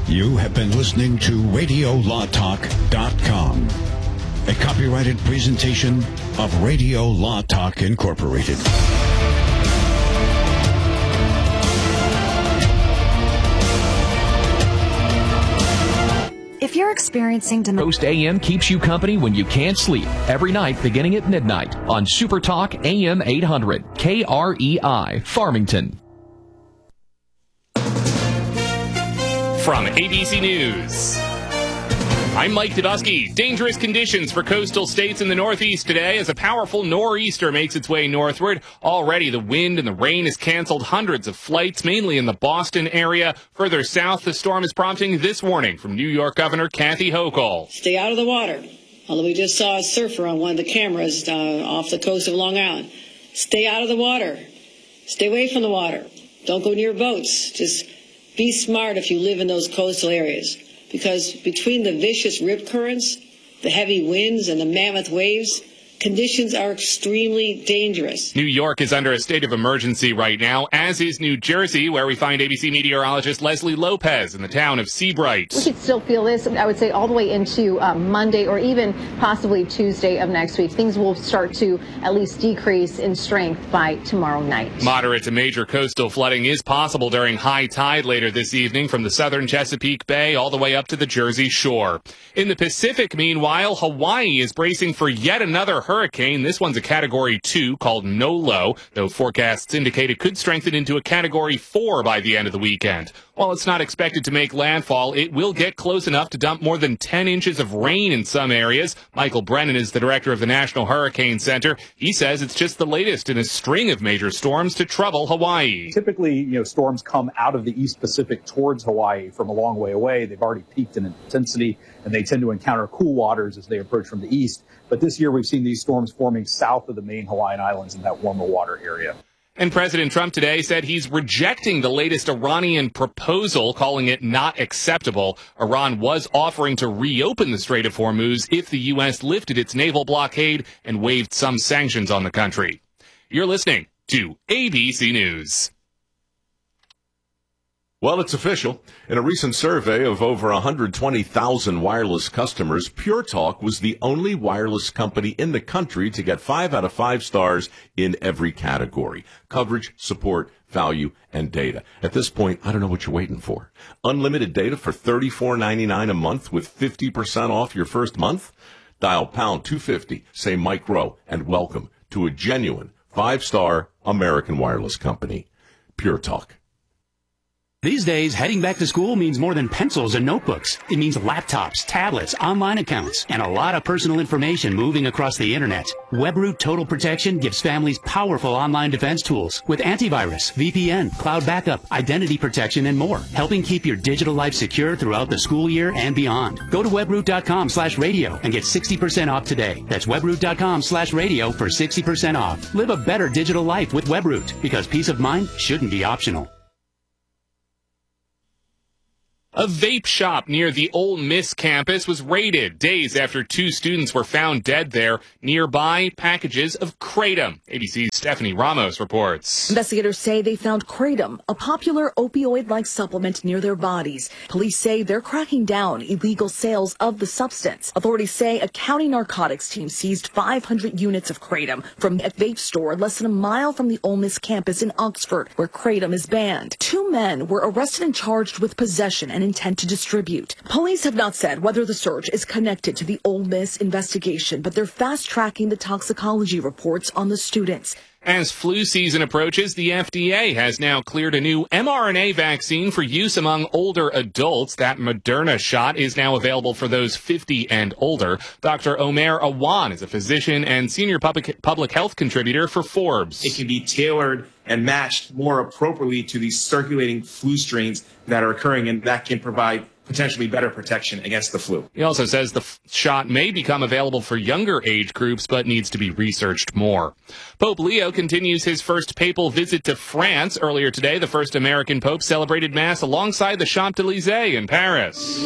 You have been listening to RadioLawTalk.com, a copyrighted presentation of Radio Law Talk Incorporated. If you're experiencing Coast AM keeps you company when you can't sleep every night beginning at midnight on Super Talk AM 800 KREI Farmington. From ABC News, I'm Mike Dubusky. Dangerous conditions for coastal states in the Northeast today as a powerful nor'easter makes its way northward. Already the wind and the rain has canceled hundreds of flights, mainly in the Boston area. Further south, the storm is prompting this warning from New York Governor Kathy Hochul. Stay out of the water. Although we just saw a surfer on one of the cameras off the coast of Long Island. Stay out of the water. Stay away from the water. Don't go near boats. Just be smart if you live in those coastal areas. Because between the vicious rip currents, the heavy winds, and the mammoth waves, conditions are extremely dangerous. New York is under a state of emergency right now, as is New Jersey, where we find ABC meteorologist Leslie Lopez in the town of Seabright. We could still feel this, I would say, all the way into Monday or even possibly Tuesday of next week. Things will start to at least decrease in strength by tomorrow night. Moderate to major coastal flooding is possible during high tide later this evening from the southern Chesapeake Bay all the way up to the Jersey Shore. In the Pacific, meanwhile, Hawaii is bracing for yet another hurricane. This one's a Category 2 called Nolo, though forecasts indicate it could strengthen into a Category 4 by the end of the weekend. While it's not expected to make landfall, it will get close enough to dump more than 10 inches of rain in some areas. Michael Brennan is the director of the National Hurricane Center. He says it's just the latest in a string of major storms to trouble Hawaii. Typically, storms come out of the East Pacific towards Hawaii from a long way away. They've already peaked in intensity, and they tend to encounter cool waters as they approach from the east. But this year, we've seen these storms forming south of the main Hawaiian Islands in that warmer water area. And President Trump today said he's rejecting the latest Iranian proposal, calling it not acceptable. Iran was offering to reopen the Strait of Hormuz if the U.S. lifted its naval blockade and waived some sanctions on the country. You're listening to ABC News. Well, it's official. In a recent survey of over 120,000 wireless customers, Pure Talk was the only wireless company in the country to get 5 out of 5 stars in every category: coverage, support, value, and data. At this point, I don't know what you're waiting for. Unlimited data for $34.99 a month with 50% off your first month? Dial pound 250, say Mike Rowe, and welcome to a genuine 5-star American wireless company. Pure Talk. These days, heading back to school means more than pencils and notebooks. It means laptops, tablets, online accounts, and a lot of personal information moving across the internet. WebRoot Total Protection gives families powerful online defense tools with antivirus, VPN, cloud backup, identity protection, and more, helping keep your digital life secure throughout the school year and beyond. Go to webroot.com/radio and get 60% off today. That's webroot.com/radio for 60% off. Live a better digital life with WebRoot, because peace of mind shouldn't be optional. A vape shop near the Ole Miss campus was raided days after 2 students were found dead there. Nearby, packages of Kratom. ABC's Stephanie Ramos reports. Investigators say they found Kratom, a popular opioid-like supplement, near their bodies. Police say they're cracking down illegal sales of the substance. Authorities say a county narcotics team seized 500 units of Kratom from a vape store less than a mile from the Ole Miss campus in Oxford, where Kratom is banned. 2 men were arrested and charged with possession and intent to distribute. Police have not said whether the search is connected to the Ole Miss investigation, but they're fast-tracking the toxicology reports on the students. As flu season approaches, the FDA has now cleared a new mRNA vaccine for use among older adults. That Moderna shot is now available for those 50 and older. Dr. Omer Awan is a physician and senior public health contributor for Forbes. It can be tailored and matched more appropriately to these circulating flu strains that are occurring, and that can provide potentially better protection against the flu. He also says the shot may become available for younger age groups, but needs to be researched more. Pope Leo continues his first papal visit to France. Earlier today, the first American pope celebrated Mass alongside the Champs-Élysées in Paris.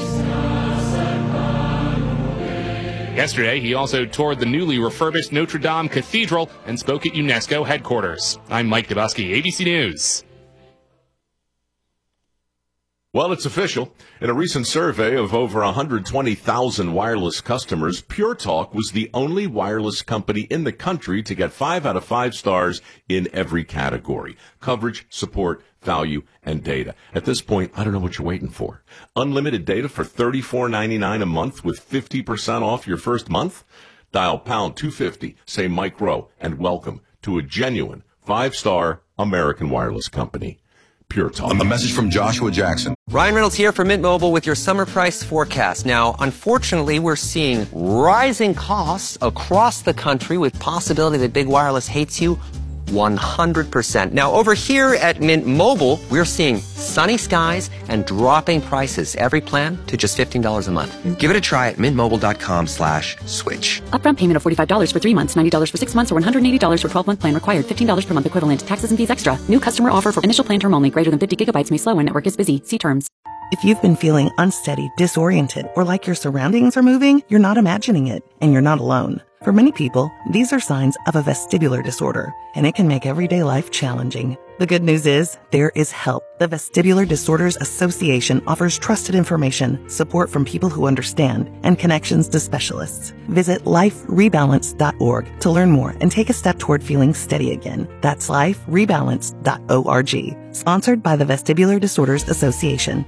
Yesterday, he also toured the newly refurbished Notre Dame Cathedral and spoke at UNESCO headquarters. I'm Mike Dubusky, ABC News. Well, it's official. In a recent survey of over 120,000 wireless customers, Pure Talk was the only wireless company in the country to get 5 out of 5 stars in every category: coverage, support, value, and data. At this point, I don't know what you're waiting for. Unlimited data for $34.99 a month with 50% off your first month? Dial pound 250, say Mike Rowe, and welcome to a genuine 5-star American wireless company. Pure Talk. A message from Joshua Jackson. Ryan Reynolds here for Mint Mobile with your summer price forecast. Now, unfortunately, we're seeing rising costs across the country with possibility that big wireless hates you 100%. Now, over here at Mint Mobile, we're seeing sunny skies and dropping prices. Every plan to just $15 a month. Give it a try at mintmobile.com/switch. Upfront payment of $45 for 3 months, $90 for 6 months, or $180 for 12-month plan required. $15 per month equivalent. Taxes and fees extra. New customer offer for initial plan term only. Greater than 50 gigabytes may slow when network is busy. See terms. If you've been feeling unsteady, disoriented, or like your surroundings are moving, you're not imagining it, and you're not alone. For many people, these are signs of a vestibular disorder, and it can make everyday life challenging. The good news is, there is help. The Vestibular Disorders Association offers trusted information, support from people who understand, and connections to specialists. Visit liferebalance.org to learn more and take a step toward feeling steady again. That's liferebalance.org. Sponsored by the Vestibular Disorders Association.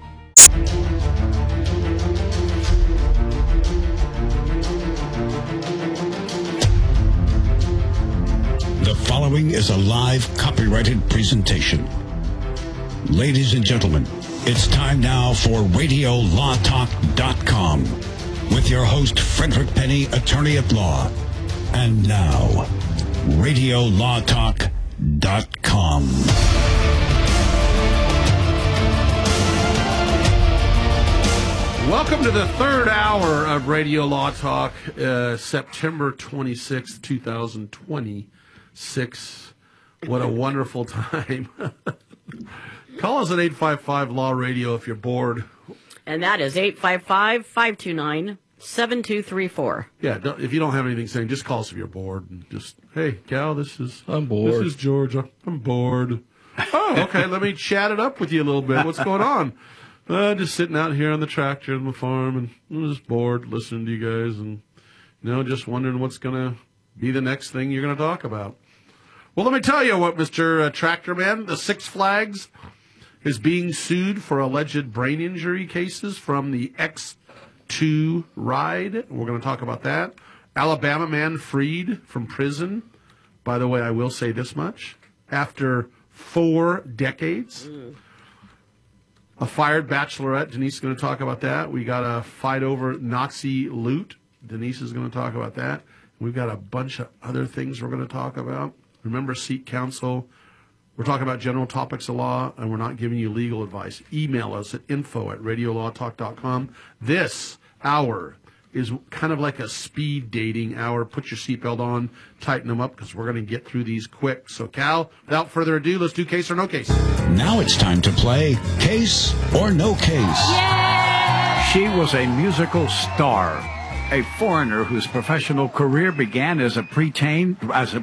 The following is a live copyrighted presentation. Ladies and gentlemen, it's time now for RadioLawTalk.com with your host, Frederick Penny, attorney at law. And now, RadioLawTalk.com. Welcome to the third hour of Radio Law Talk, September 26th, 2026. What a wonderful time. Call us at 855-LAW-RADIO if you're bored. And that is 855-529-7234. Yeah, if you don't have anything saying, just call us if you're bored. And just, hey, Cal, I'm bored. This is Georgia. I'm bored. Oh, okay, let me chat it up with you a little bit. What's going on? Just sitting out here on the tractor on the farm, and I'm just bored listening to you guys, and just wondering what's going to be the next thing you're going to talk about. Well, let me tell you what, Mr. Tractor Man, the Six Flags is being sued for alleged brain injury cases from the X2 ride. We're going to talk about that. Alabama man freed from prison. By the way, I will say this much. After 4 decades. A fired bachelorette. Denise is going to talk about that. We got a fight over Nazi loot. Denise is going to talk about that. We've got a bunch of other things we're going to talk about. Remember, seek counsel. We're talking about general topics of law, and we're not giving you legal advice. Email us at info@radiolawtalk.com. This hour is kind of like a speed dating hour. Put your seatbelt on, tighten them up, because we're going to get through these quick. So, Cal, without further ado, let's do Case or No Case. Now it's time to play Case or No Case. Yay! She was a musical star, a foreigner whose professional career began as a preteen,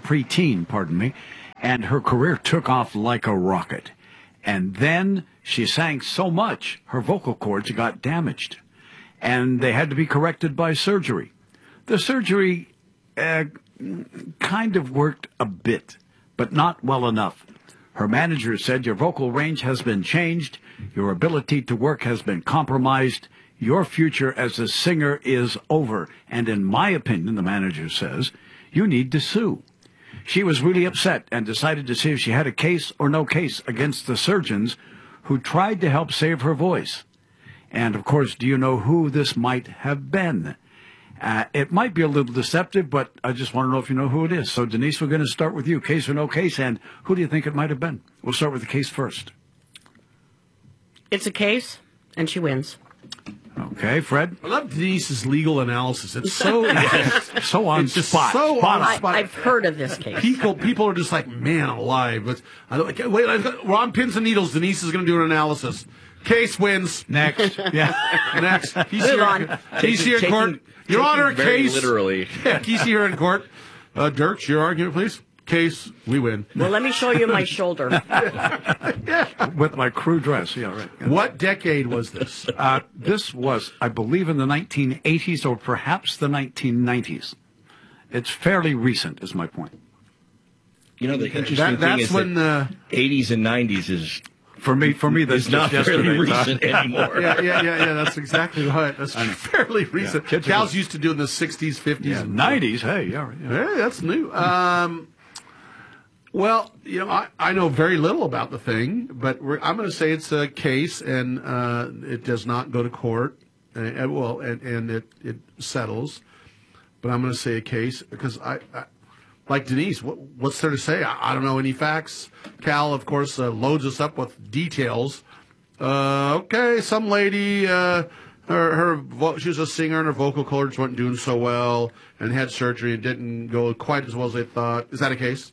and her career took off like a rocket. And then she sang so much, her vocal cords got damaged, and they had to be corrected by surgery. The surgery kind of worked a bit, but not well enough. Her manager said, your vocal range has been changed, your ability to work has been compromised, your future as a singer is over, and in my opinion, the manager says, you need to sue. She was really upset and decided to see if she had a case or no case against the surgeons who tried to help save her voice. And, of course, do you know who this might have been? It might be a little deceptive, but I just want to know if you know who it is. So, Denise, we're going to start with you. Case or no case, and who do you think it might have been? We'll start with the case first. It's a case, and she wins. Okay, Fred? I love Denise's legal analysis. It's so so on it's just spot. So on spot. I've heard of this case. People are just like, man alive. But we're on pins and needles. Denise is going to do an analysis. Case wins. Next. Yeah. Next. He's Move here. on. He's here in court. Your Honor, very case. literally. Yeah, he's here in court. Dirks, your argument, please. Case, we win. Well, let me show you my shoulder. With my crew dress, yeah, right. Yeah. What decade was this? This was, I believe, in the 1980s or perhaps the 1990s. It's fairly recent, is my point. You know, the interesting thing is when the 80s and 90s is... For me, that's not fairly yesterday. recent anymore. Yeah, that's exactly right. That's fairly recent. Yeah. Cal's used to doing the 60s, 50s, and 90s. Hey, yeah. Hey, that's new. Well, you know, I know very little about the thing, but I'm going to say it's a case, and it does not go to court. And it settles. But I'm going to say a case because I like Denise. What's there to say? I don't know any facts. Cal, of course, loads us up with details. Okay, some lady, she was a singer and her vocal cords weren't doing so well, and had surgery and didn't go quite as well as they thought. Is that a case?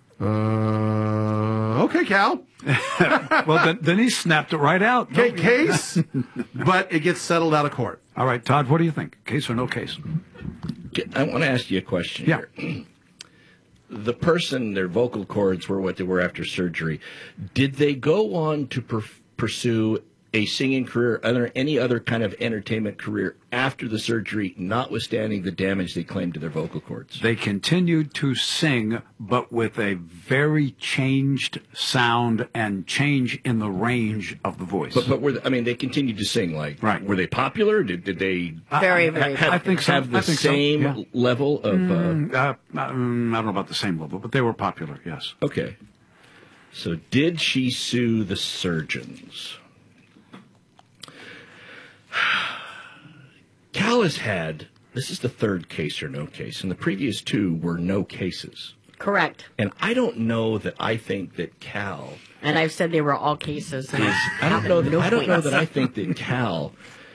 Okay, Cal. Well, Denise snapped it right out. Okay, case, but it gets settled out of court. All right, Todd, what do you think? Case or no case? I want to ask you a question here. The person, their vocal cords were what they were after surgery. Did they go on to pursue a singing career, any other kind of entertainment career after the surgery, notwithstanding the damage they claimed to their vocal cords? They continued to sing, but with a very changed sound and change in the range of the voice. But they continued to sing. Like, right. Were they popular? Did they very, very have the same level of? I don't know about the same level, but they were popular. Yes. Okay. So, did she sue the surgeons? Cal has had, this is the third case or no case, and the previous two were no cases. Correct. And I don't know that I think that Cal... And I've said they were all cases. I don't know that I think that Cal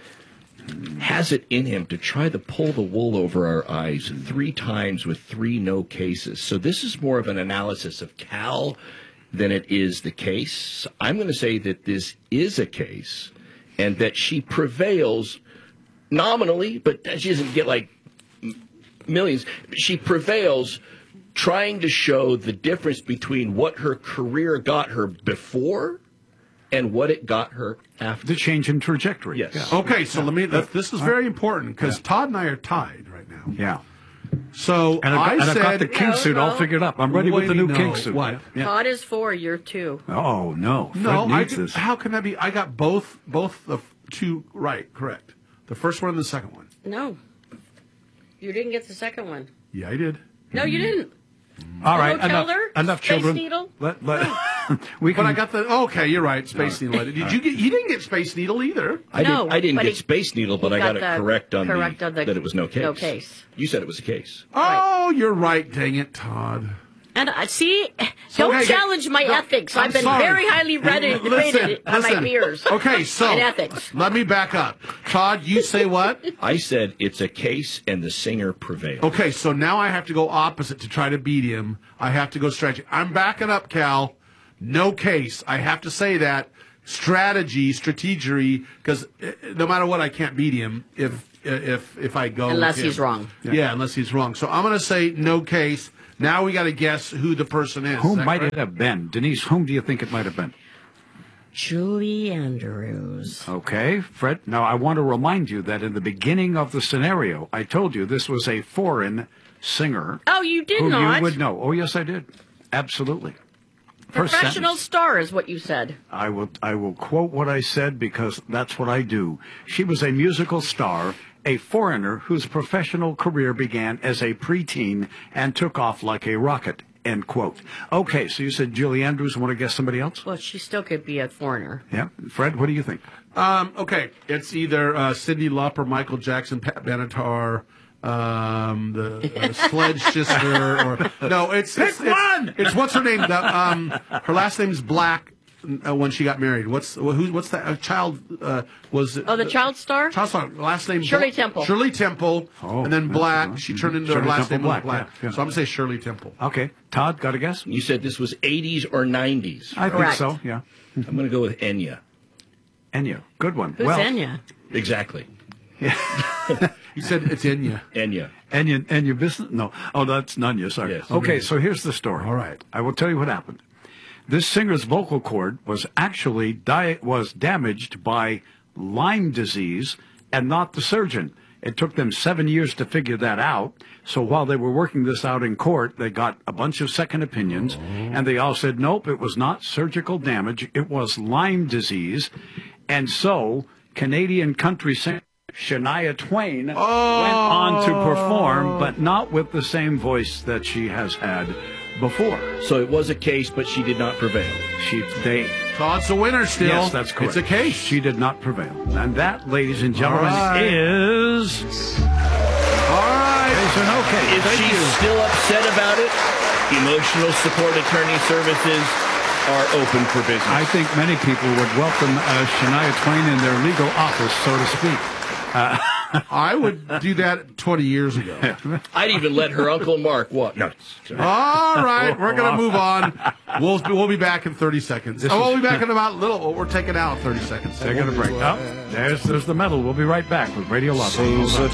has it in him to try to pull the wool over our eyes 3 times with 3 no cases. So this is more of an analysis of Cal than it is the case. I'm going to say that this is a case and that she prevails nominally, but she doesn't get like millions. She prevails trying to show the difference between what her career got her before and what it got her after. The change in trajectory. Yes. Yeah. Okay, so this is very important because Todd and I are tied right now. Yeah. So I've got the king suit all figured up. I'm ready with the new king suit. What? Yeah. Todd is 4, you're 2. Oh no! No, Fred needs this. how can that be? I got both the 2 right, correct. The first one and the second one. No. You didn't get the second one. Yeah, I did. No, you didn't. All right, Space enough children. Needle? We can. But I got the. Okay, you're right. Space Needle. Did you get? You didn't get Space Needle either. I didn't get Space Needle, but I got it correct on that it was no case. No case. You said it was a case. Oh, you're right. Dang it, Todd. And don't challenge my ethics. I've been very highly debated by my peers. Okay, so in ethics. Let me back up. Todd, you say what? I said it's a case and the singer prevailed. Okay, so now I have to go opposite to try to beat him. I have to go stretch. I'm backing up, Cal. No case. I have to say that. Strategy, because no matter what, I can't beat him if I go unless with him. He's wrong. Yeah, unless he's wrong. So I'm going to say no case. Now we got to guess who the person is. Who might it have been? Denise, whom do you think it might have been? Julie Andrews. Okay, Fred. Now, I want to remind you that in the beginning of the scenario, I told you this was a foreign singer. Oh, you did who not? You would know. Oh, yes, I did. Absolutely. Professional star is what you said. I will quote what I said because that's what I do. She was a musical star, a foreigner whose professional career began as a preteen and took off like a rocket, end quote. Okay, so you said Julie Andrews. Want to guess somebody else? Well, she still could be a foreigner. Yeah. Fred, what do you think? Okay, it's either Cyndi Lauper, Michael Jackson, Pat Benatar, the Sledge Sister, or no, it's one. It's what's her name? Her last name's Black. When she got married, what's that? Child was it? Oh, the child star. Child star. Last name Shirley Temple. Shirley Temple, and then Black. She turned into her last name Black. Yeah. So I'm gonna say Shirley Temple. Okay, Todd, got a guess? You said this was 80s or 90s. I think so. Yeah. I'm going to go with Enya. Enya, good one. Who's Enya? Exactly. Yeah. He said it's Enya. Enya business? No. Oh, that's Nunya, sorry. Yes. Okay, so here's the story. All right. I will tell you what happened. This singer's vocal cord was actually damaged by Lyme disease and not the surgeon. It took them 7 years to figure that out. So while they were working this out in court, they got a bunch of second opinions, and they all said, nope, it was not surgical damage. It was Lyme disease. And so Canadian country singer Shania Twain went on to perform, but not with the same voice that she has had before. So it was a case, but she did not prevail. Todd's a winner still. Yes, that's correct. It's a case. She did not prevail. And that, ladies and gentlemen, is... All right. Is an okay. If she's still upset about it, emotional support attorney services are open for business. I think many people would welcome Shania Twain in their legal office, so to speak. I would do that 20 years ago. I'd even let her Uncle Mark walk. No. All right, we're going to move on. We'll be back in 30 seconds. We'll be back in about we're taking out 30 seconds. Taking a break. Oh, there's the medal. We'll be right back with Radio Love.